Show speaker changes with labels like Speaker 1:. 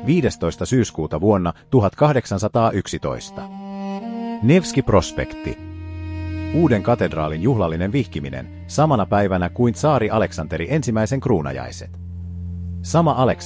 Speaker 1: 15. syyskuuta vuonna 1811. Nevski Prospekti. Uuden katedraalin juhlallinen vihkiminen samana päivänä kuin tsaari Aleksanteri ensimmäisen kruunajaiset. Sama Aleksanteri